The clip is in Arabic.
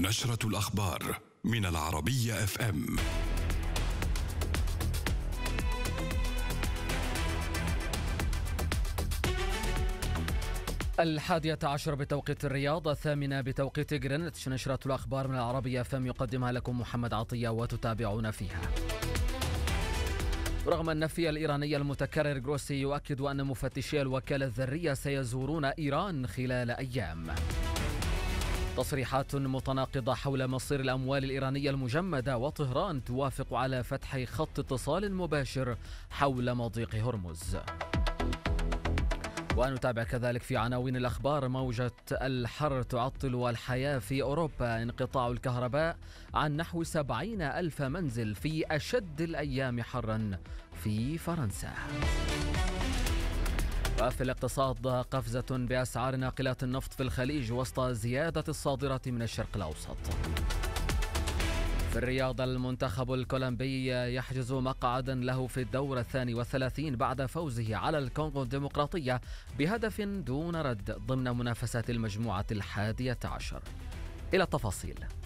نشرة الأخبار من العربية FM. 11:00 بتوقيت الرياض، 8:00 بتوقيت غرينتش. نشرة الأخبار من العربية FM يقدمها لكم محمد عطية وتتابعون فيها. رغم النفي الإيراني المتكرر، جروسي يؤكد أن مفتشي الوكالة الذرية سيزورون إيران خلال أيام. تصريحات متناقضة حول مصير الأموال الإيرانية المجمدة، وطهران توافق على فتح خط اتصال مباشر حول مضيق هرمز. ونتابع كذلك في عناوين الأخبار: موجة الحر تعطل الحياة في أوروبا، انقطاع الكهرباء عن نحو 70,000 منزل في أشد الأيام حرا في فرنسا. وفي الاقتصاد، قفزة بأسعار ناقلات النفط في الخليج وسط زيادة الصادرات من الشرق الأوسط. في الرياض، المنتخب الكولومبي يحجز مقعدا له في الدور 32 بعد فوزه على الكونغو الديمقراطية بهدف دون رد ضمن منافسات المجموعة 11. إلى التفاصيل.